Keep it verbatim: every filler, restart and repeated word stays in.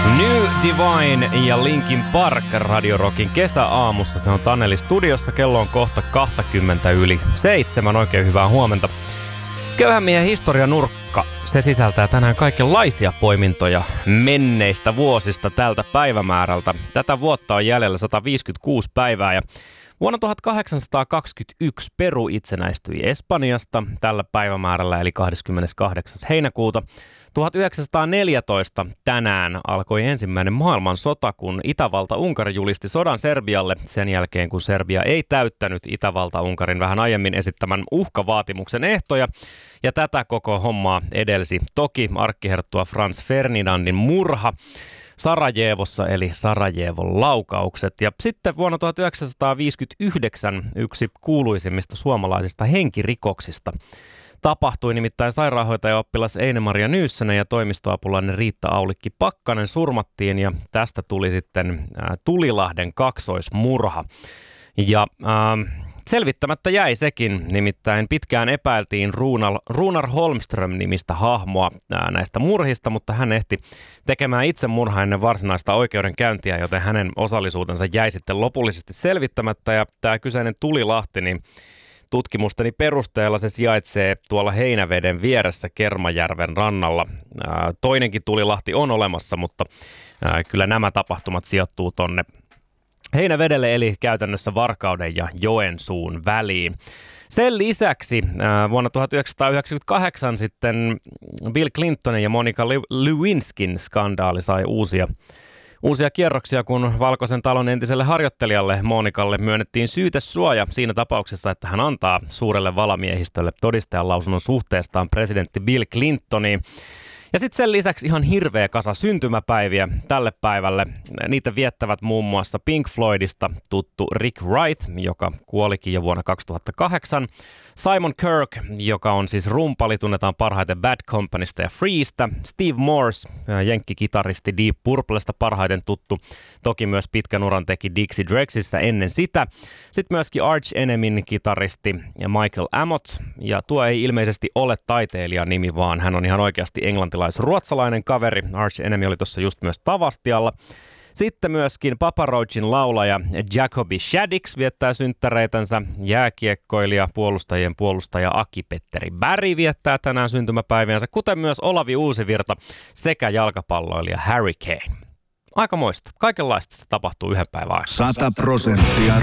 New Divine ja Linkin Park Radio Rockin kesäaamussa. Se on Taneli studiossa. Kello on kohta kaksikymmentä yli seitsemän. Oikein hyvää huomenta. Köyhän miehen historianurkka. Se sisältää tänään kaikenlaisia poimintoja menneistä vuosista tältä päivämäärältä. Tätä vuotta on jäljellä sata viisikymmentäkuusi päivää ja vuonna tuhatkahdeksansataakaksikymmentäyksi Peru itsenäistyi Espanjasta tällä päivämäärällä eli kahdeskymmeneskahdeksas heinäkuuta. tuhatyhdeksänsataaneljätoista tänään alkoi ensimmäinen maailmansota, kun Itävalta-Unkari julisti sodan Serbialle sen jälkeen, kun Serbia ei täyttänyt Itävalta-Unkarin vähän aiemmin esittämän uhkavaatimuksen ehtoja. Ja tätä koko hommaa edelsi toki arkkiherttua Franz Ferdinandin murha Sarajevossa eli Sarajevon laukaukset. Ja sitten vuonna tuhatyhdeksänsataaviisikymmentäyhdeksän yksi kuuluisimmista suomalaisista henkirikoksista tapahtui, nimittäin sairaanhoitajaoppilas Eine-Maria Nyyssönen ja toimistoapulainen Riitta Aulikki Pakkanen surmattiin ja tästä tuli sitten ä, Tulilahden kaksoismurha. Ja ä, selvittämättä jäi sekin, nimittäin pitkään epäiltiin Runar, Runar Holmström-nimistä hahmoa ä, näistä murhista, mutta hän ehti tekemään itse murhaa ennen varsinaista oikeudenkäyntiä, joten hänen osallisuutensa jäi sitten lopullisesti selvittämättä ja tämä kyseinen Tulilahti, niin tutkimusteni perusteella se sijaitsee tuolla Heinäveden vieressä Kermajärven rannalla. Ää, toinenkin Tulilahti on olemassa, mutta ää, kyllä nämä tapahtumat sijoittuu tonne Heinävedelle eli käytännössä Varkauden ja Joensuun väliin. Sen lisäksi ää, vuonna tuhatyhdeksänsataayhdeksänkymmentäkahdeksan sitten Bill Clintonin ja Monica Lewinskin skandaali sai uusia Uusia kierroksia, kun Valkoisen talon entiselle harjoittelijalle Monikalle myönnettiin syytesuoja siinä tapauksessa, että hän antaa suurelle valamiehistölle todistajan lausunnon suhteestaan presidentti Bill Clintoniin. Ja sitten sen lisäksi ihan hirveä kasa syntymäpäiviä tälle päivälle. Niitä viettävät muun muassa Pink Floydista tuttu Rick Wright, joka kuolikin jo vuonna kaksituhattakahdeksan. Simon Kirke, joka on siis rumpali, tunnetaan parhaiten Bad Companysta ja Freestä. Steve Morse, jenkkikitaristi Deep Purplesta parhaiten tuttu. Toki myös pitkän uran teki Dixie Drexissä ennen sitä. Sitten myöskin Arch Enemyn kitaristi Michael Amott. Ja tuo ei ilmeisesti ole taiteilijan nimi, vaan hän on ihan oikeasti englantilais-ruotsalainen kaveri. Arch Enemy oli tuossa just myös Tavastialla. Sitten myöskin Papa Roachin laulaja Jacoby Shaddix viettää synttäreitänsä. Jääkiekkoilija, puolustajien puolustaja Aki-Petteri Berg viettää tänään syntymäpäiviänsä, kuten myös Olavi Uusivirta sekä jalkapalloilija Harry Kane. Aikamoista. Kaikenlaista se tapahtuu yhden päivän aikana. sata prosenttia